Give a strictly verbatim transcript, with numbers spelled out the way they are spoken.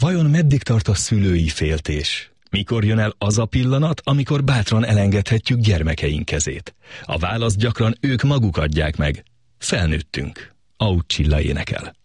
Vajon meddig tart a szülői féltés? Mikor jön el az a pillanat, amikor bátran elengedhetjük gyermekeink kezét? A választ gyakran ők maguk adják meg. Felnőttünk. Aucilla énekel.